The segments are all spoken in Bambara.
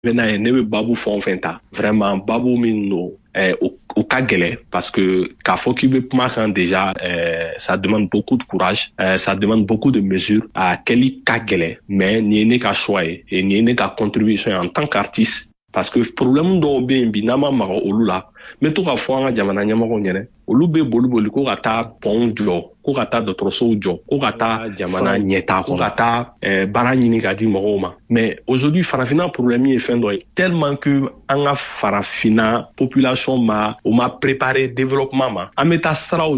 Maintenant, ne bɛ babu fɛn o fɛn ta vraiment babu min don au ka gɛlɛn parce que k'a fɔ k'i bɛ kuma kan déjà ça demande beaucoup de courage, ça demande beaucoup de mesures a kɛli ka gɛlɛn mais nin ye ne ka choix ye et nin ye ne ka contribution en tant qu'artiste parce que problème dɔw bɛ yen bi n'an ma maga olu la n bɛ to ka fɔ an ka jamana ɲɛmɔgɔw ɲɛna olu bɛ boli ko ka taa pont jɔ ko ka taa dɔgɔtɔrɔsow jɔ ko ka taa jamana ɲɛtaa ko ka taa baara ɲini ka di mɔgɔw ma mais aujourd'hui farafinna problème ye fɛn dɔ ye tellement que an ka farafinna population o ma préparer développement ma an bɛ taa siraw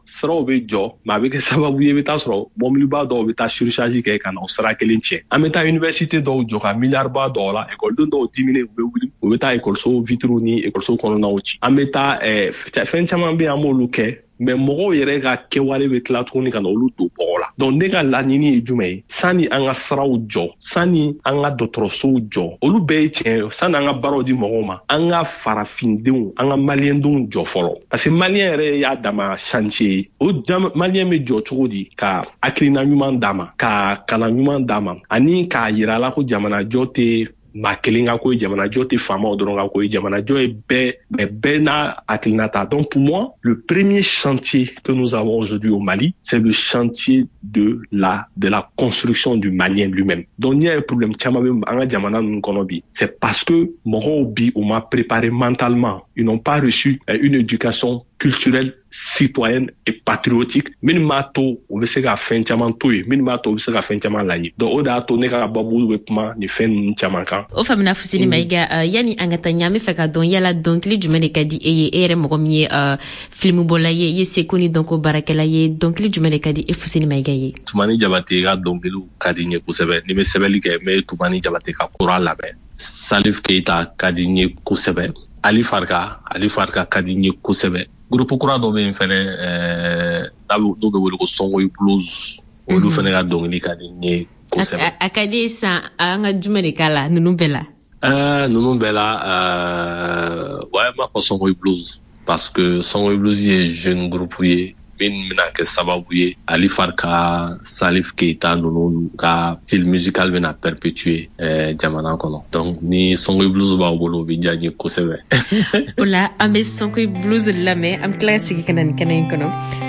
bɛ jɔ mais a bɛ kɛ sababu ye i bɛ taa sɔrɔ mɔbiliba dɔw bɛ taa surcharge kɛ ka na o sira kelen tiɲɛ an bɛ taa université dɔw jɔ ka milliard ba dɔw la école dɔw diminer u bɛ wuli u bɛ taa école vitres ni école kɔnɔnaw ci an bɛ taa fɛn caman bɛ yen an b'olu kɛ mais mɔgɔw yɛrɛ ka kɛwale bɛ tila tuguni ka na olu don bɔgɔ la donc ne ka laɲini ye jumɛn ye sani an ka siraw jɔ sani an ka dɔgɔtɔrɔsow jɔ olu bɛɛ ye tiɲɛ ye sani an ka baaraw di mɔgɔw ma an ka farafindenw an ka maliyɛndenw jɔ fɔlɔ parce que maliyɛn yɛrɛ y'a dama chantier ye o maliyɛn bɛ jɔ cogo di ka hakilina ɲuman d'a ma ka kalan ɲuman d'a ma ani k'a yira a la ko jamanajɔ tɛ maa kelen ka ko ye jamanajɔ tɛ faamaw dɔrɔn ka ko ye jamanajɔ ye bɛɛ n'a hakilinata donc pour moi le premier chantier que nous avons aujourd'hui au Mali c'est le chantier de la construction du Malien lui-même donc n'i y'a ye problème caman bɛ an ka jamana ninnu kɔnɔ bi c'est parce que mɔgɔw bi u ma préparé mentalement ils n'ont pas reçu une éducation culturelle citoyenne et patriotique minnu b'a to u bɛ se ka fɛn caman to yen minnu b'a to u bɛ se ka fɛn caman laɲini donc o de y'a to ne ka babu bɛ kuma nin fɛn ninnu caman kan. O faamuna Fuseni Mayiga yani an ka taa ɲɛ an bɛ fɛ ka dɔn yala dɔnkili jumɛn de ka di e ye e yɛrɛ mɔgɔ min ye filmubɔla ye i ye seko ni dɔnko baarakɛla ye dɔnkili jumɛn de ka di e Fuseni Mayiga ye. Tumani Jabate ka dɔnkiliw ka di n ye kosɛbɛ ni bɛ sɛbɛnni kɛ n bɛ Tumani Jabate ka kura lamɛn Salif Keita ka di n ye kosɛbɛ Ali Farka ka di n ye kosɛbɛ groupe kura dɔ bɛ yen fɛnɛ n'o bɛ wele ko Songoyi Blues olu fɛnɛ ka dɔnkili ka di n ye kosɛbɛ. A ka di san an ka jumɛn de k'a la ninnu bɛɛ la. Ninnu bɛɛ la ouais n b'a fɔ Songoyi Blues parce que Songoyi Blues ye jeune groupe ye min bɛna kɛ sababu ye Ali Farka Salif Keita ninnu ka style musical bɛna perpétuer jamana kɔnɔ donc ni Songoyi Blues b'aw bolo o bɛ diya n ye kosɛbɛ. O la an bɛ Songoyi Blues lamɛn an bɛ tila ka segin ka na nin kɛnɛ in kɔnɔ